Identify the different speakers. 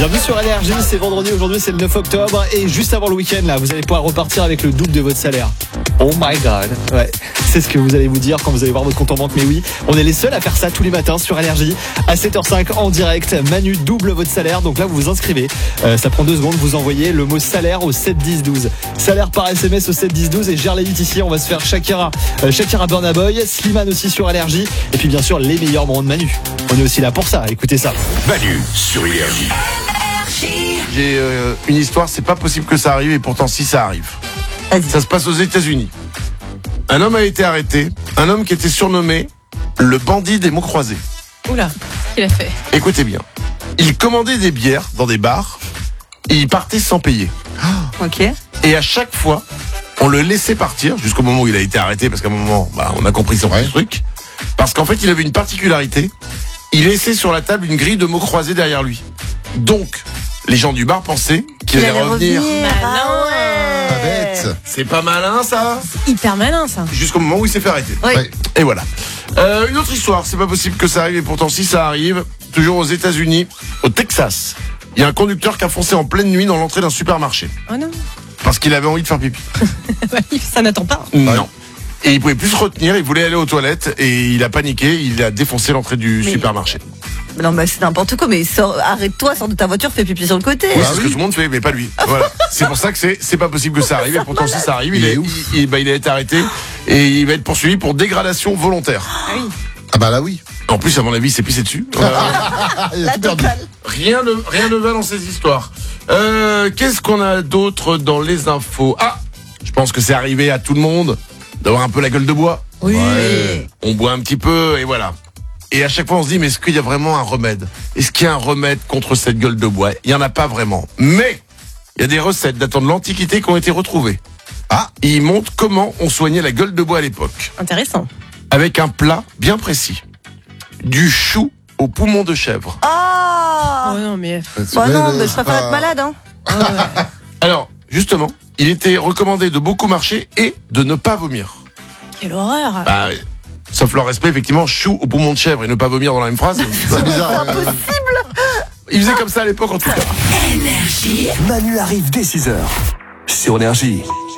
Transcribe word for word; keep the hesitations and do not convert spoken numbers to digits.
Speaker 1: Bienvenue sur Énergie, c'est vendredi, aujourd'hui c'est le neuf octobre et juste avant le week-end là, vous allez pouvoir repartir avec le double de votre salaire. Oh my god. Ouais, c'est ce que vous allez vous dire quand vous allez voir votre compte en banque, mais oui, on est les seuls à faire ça tous les matins sur Énergie à sept heures cinq en direct. Manu double votre salaire, donc là vous vous inscrivez, euh, ça prend deux secondes, vous envoyez le mot salaire au sept dix douze. Salaire par S M S au sept dix douze et Gerlais huit ici, on va se faire Shakira, euh, Shakira Burna Boy, Slimane aussi sur Énergie et puis bien sûr les meilleurs moments de Manu. On est aussi là pour ça, écoutez ça.
Speaker 2: Manu sur Énergie.
Speaker 3: J'ai euh, une histoire, c'est pas possible que ça arrive et pourtant si ça arrive.
Speaker 4: Vas-y.
Speaker 3: Ça se passe aux États-Unis. Un homme a été arrêté, un homme qui était surnommé le bandit des mots croisés.
Speaker 4: Oula, qu'est-ce qu'il a fait?
Speaker 3: Écoutez bien. Il commandait des bières dans des bars et il partait sans payer.
Speaker 4: Ok.
Speaker 3: Et à chaque fois, on le laissait partir jusqu'au moment où il a été arrêté parce qu'à un moment, bah, on a compris son
Speaker 2: Ouais.
Speaker 3: truc. Parce qu'en fait, il avait une particularité. Il laissait sur la table une grille de mots croisés derrière lui. Donc, les gens du bar pensaient qu'il
Speaker 4: Il
Speaker 3: allait
Speaker 4: allait
Speaker 3: revenir.
Speaker 4: revenir.
Speaker 5: Bah non,
Speaker 2: Pas bête.
Speaker 3: C'est pas malin, ça?
Speaker 5: hyper malin ça.
Speaker 3: Jusqu'au moment où il s'est fait arrêter.
Speaker 4: Oui.
Speaker 2: Ouais.
Speaker 3: Et voilà. Euh, une autre histoire, c'est pas possible que ça arrive, et pourtant si ça arrive, toujours aux États-Unis, au Texas, il y a un conducteur qui a foncé en pleine nuit dans l'entrée d'un supermarché
Speaker 5: Oh non,
Speaker 3: parce qu'il avait envie de faire pipi.
Speaker 5: ça n'attend pas.
Speaker 3: Non. Et il pouvait plus se retenir, il voulait aller aux toilettes et il a paniqué, il a défoncé l'entrée du
Speaker 4: Mais-
Speaker 3: supermarché.
Speaker 4: Non, mais c'est n'importe quoi, mais sors, arrête-toi, sors de ta voiture, fais pipi sur le côté.
Speaker 3: Oui, c'est ce que tout le monde fait, mais pas lui. Voilà. C'est pour ça que c'est c'est pas possible que ça arrive. Et pourtant, si ça arrive, il,
Speaker 2: Il
Speaker 3: est,
Speaker 2: est ouf.
Speaker 3: il, il- bah, il a été arrêté et il va être poursuivi pour dégradation volontaire.
Speaker 2: Ah bah là oui.
Speaker 3: En plus, à mon avis, il s'est pissé dessus. Euh,
Speaker 2: Il a tout perdu.
Speaker 3: rien ne rien ne va dans ces histoires. Euh, Qu'est-ce qu'on a d'autre dans les infos? Ah, je pense que c'est arrivé à tout le monde d'avoir un peu la gueule de bois.
Speaker 4: Oui.
Speaker 2: Ouais.
Speaker 3: On boit un petit peu et voilà. Et à chaque fois, on se dit, mais est-ce qu'il y a vraiment un remède? Est-ce qu'il y a un remède contre cette gueule de bois? Il n'y en a pas vraiment. Mais il y a des recettes datant de l'Antiquité qui ont été retrouvées.
Speaker 2: Ah.
Speaker 3: Ils montrent comment on soignait la gueule de bois à l'époque.
Speaker 5: Intéressant.
Speaker 3: Avec un plat bien précis. Du chou au poumon de chèvre.
Speaker 4: Oh
Speaker 5: Oh non mais
Speaker 4: Bah non,
Speaker 2: Ouais,
Speaker 4: mais je
Speaker 2: c'est
Speaker 4: préfère
Speaker 2: pas-
Speaker 4: être malade, hein.
Speaker 3: Alors, justement, il était recommandé de beaucoup marcher et de ne pas vomir.
Speaker 5: quelle horreur.
Speaker 3: Bah, sauf leur respect, effectivement, chou au poumon de chèvre et ne pas vomir dans la même phrase.
Speaker 2: C'est bizarre. ouais.
Speaker 3: Ils faisaient comme ça à l'époque, en tout cas.
Speaker 6: Manu arrive dès six heures sur Énergie.